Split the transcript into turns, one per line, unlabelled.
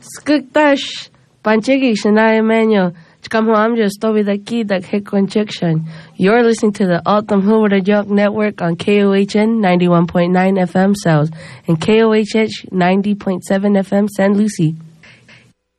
Skuktash, Panchigi, Shania Manuel, Chkamhamja, Stobi the Key, the Hekwanchikshan. You're listening to the Altam Hoover York Network on KOHN 91.9 FM South and KOHH 90.7 FM San Lucie.